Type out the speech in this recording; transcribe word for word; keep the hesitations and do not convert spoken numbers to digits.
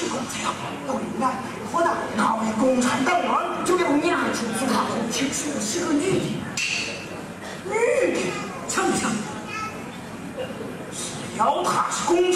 情况才好。都应该活的，讨厌共产党员，就给我撵出去。他听说是个女的，女的，瞧不瞧？只要她是共产。